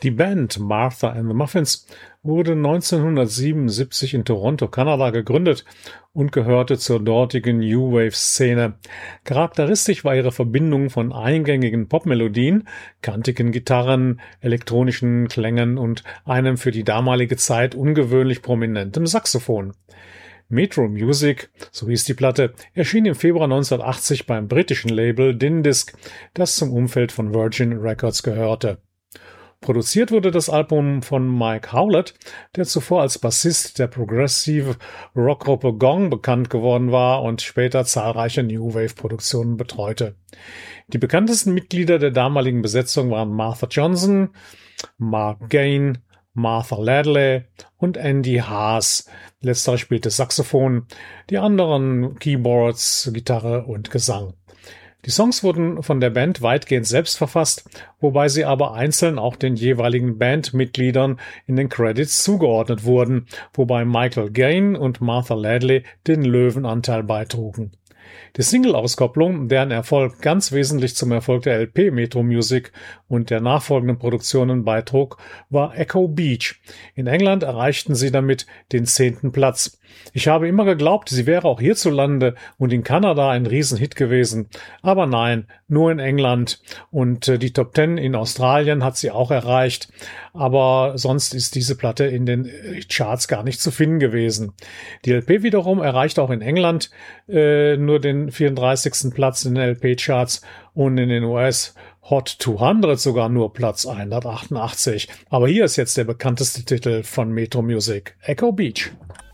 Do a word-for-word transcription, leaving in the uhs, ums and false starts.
Die Band Martha and the Muffins wurde neunzehnhundertsiebenundsiebzig in Toronto, Kanada gegründet und gehörte zur dortigen New Wave-Szene. Charakteristisch war ihre Verbindung von eingängigen Popmelodien, kantigen Gitarren, elektronischen Klängen und einem für die damalige Zeit ungewöhnlich prominentem Saxophon. Metro Music, so hieß die Platte, erschien im Februar neunzehnhundertachtzig beim britischen Label Din Disc, das zum Umfeld von Virgin Records gehörte. Produziert wurde das Album von Mike Howlett, der zuvor als Bassist der Progressive Rockgruppe Gong bekannt geworden war und später zahlreiche New Wave Produktionen betreute. Die bekanntesten Mitglieder der damaligen Besetzung waren Martha Johnson, Mark Gain, Martha Ladley und Andy Haas. Letzterer spielte Saxophon, die anderen Keyboards, Gitarre und Gesang. Die Songs wurden von der Band weitgehend selbst verfasst, wobei sie aber einzeln auch den jeweiligen Bandmitgliedern in den Credits zugeordnet wurden, wobei Michael Gain und Martha Ladley den Löwenanteil beitrugen. Die Single-Auskopplung, deren Erfolg ganz wesentlich zum Erfolg der L P Metro Music und der nachfolgenden Produktionen beitrug, war Echo Beach. In England erreichten sie damit den zehnten Platz. Ich habe immer geglaubt, sie wäre auch hierzulande und in Kanada ein Riesenhit gewesen. Aber nein, nur in England. Und äh, die Top Ten in Australien hat sie auch erreicht. Aber sonst ist diese Platte in den Charts gar nicht zu finden gewesen. Die L P wiederum erreicht auch in England äh, nur den vierunddreißigsten Platz in den L P-Charts und in den U S Hot zweihundert sogar nur Platz hundertachtundachtzig. Aber hier ist jetzt der bekannteste Titel von Metro Music, Echo Beach.